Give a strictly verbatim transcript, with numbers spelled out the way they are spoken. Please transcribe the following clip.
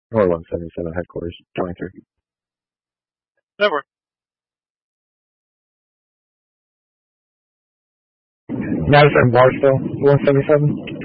Or one seventy-seven headquarters, twenty-three. That works. Madison Barstow, one seventy-seven.